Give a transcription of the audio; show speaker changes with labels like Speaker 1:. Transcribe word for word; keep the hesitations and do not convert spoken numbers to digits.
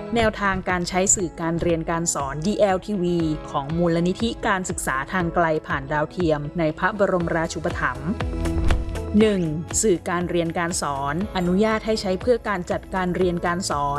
Speaker 1: แนวทางการใช้สื่อการเรียนการสอน ดี แอล ที วี ของมูลนิธิการศึกษาทางไกลผ่านดาวเทียมในพระบรมราชูปถัมภ์ หนึ่ง. สื่อการเรียนการสอนอนุญาตให้ใช้เพื่อการจัดการเรียนการสอน